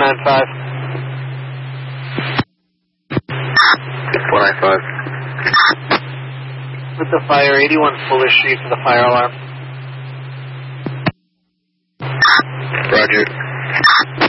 495. 495. With the fire, 81 Fuller Street for the fire alarm. Roger.